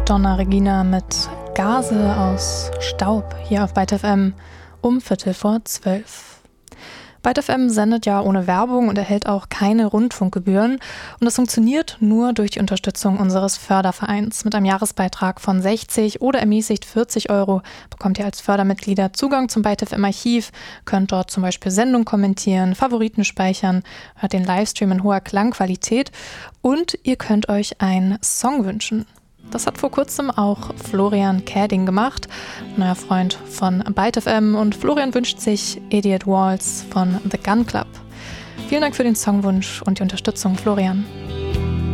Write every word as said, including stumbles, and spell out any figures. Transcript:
Donna Regina mit Gase aus Staub hier auf Byte F M um Viertel vor zwölf. Byte F M sendet ja ohne Werbung und erhält auch keine Rundfunkgebühren. Und das funktioniert nur durch die Unterstützung unseres Fördervereins. Mit einem Jahresbeitrag von sechzig oder ermäßigt vierzig Euro bekommt ihr als Fördermitglieder Zugang zum Byte F M Archiv, könnt dort zum Beispiel Sendungen kommentieren, Favoriten speichern, hört den Livestream in hoher Klangqualität und ihr könnt euch einen Song wünschen. Das hat vor kurzem auch Florian Käding gemacht, neuer Freund von Byte F M, und Florian wünscht sich Idiot Waltz von The Gun Club. Vielen Dank für den Songwunsch und die Unterstützung, Florian.